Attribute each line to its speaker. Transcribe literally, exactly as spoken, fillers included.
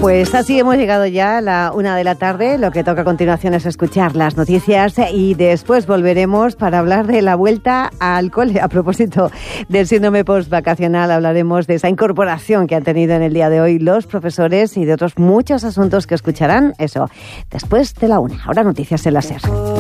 Speaker 1: Pues así hemos llegado ya a la una de la tarde. Lo que toca a continuación es escuchar las noticias y después volveremos para hablar de la vuelta al cole. A propósito del síndrome postvacacional, hablaremos de esa incorporación que han tenido en el día de hoy los profesores y de otros muchos asuntos que escucharán, eso, después de la una. Ahora noticias en la SER.